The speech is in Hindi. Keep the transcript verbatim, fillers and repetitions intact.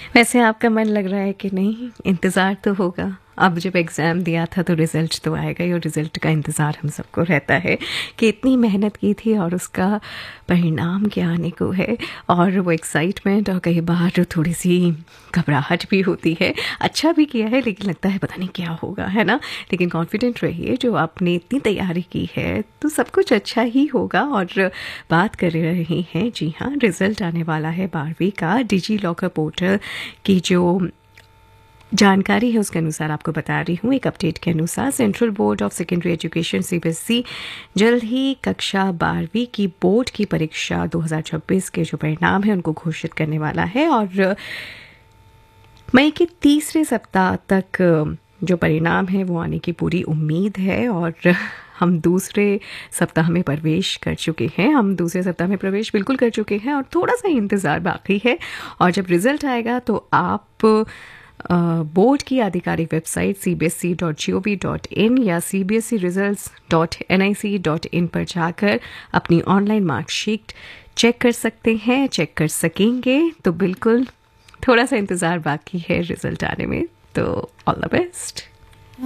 वैसे आपका मन लग रहा है कि नहीं, इंतज़ार तो होगा। अब जब एग्ज़ाम दिया था तो रिज़ल्ट तो आएगा ही, और रिज़ल्ट का इंतज़ार हम सबको रहता है कि इतनी मेहनत की थी और उसका परिणाम क्या आने को है। और वो एक्साइटमेंट और कई बार थोड़ी सी घबराहट भी होती है। अच्छा भी किया है लेकिन लगता है पता नहीं क्या होगा, है ना। लेकिन कॉन्फिडेंट रहिए, जो आपने इतनी तैयारी की है तो सब कुछ अच्छा ही होगा। और बात कर रहे हैं, जी हाँ, रिज़ल्ट आने वाला है बारहवीं का। डिजी लॉकर पोर्टल की जो जानकारी है उसके अनुसार आपको बता रही हूँ। एक अपडेट के अनुसार central board of secondary education CBSE जल्द ही कक्षा बारहवीं की बोर्ड की परीक्षा दो हज़ार छब्बीस के जो परिणाम है उनको घोषित करने वाला है। और मई के तीसरे सप्ताह तक जो परिणाम है वो आने की पूरी उम्मीद है। और हम दूसरे सप्ताह में प्रवेश कर चुके हैं हम दूसरे सप्ताह में प्रवेश बिल्कुल कर चुके हैं और थोड़ा सा इंतज़ार बाकी है। और जब रिज़ल्ट आएगा तो आप बोर्ड की आधिकारिक website C B S E dot G O V dot in या C B S E results dot N I C dot in पर जाकर अपनी ऑनलाइन मार्कशीट चेक कर सकते हैं, चेक कर सकेंगे। तो बिल्कुल थोड़ा सा इंतज़ार बाकी है रिज़ल्ट आने में, तो ऑल द बेस्ट।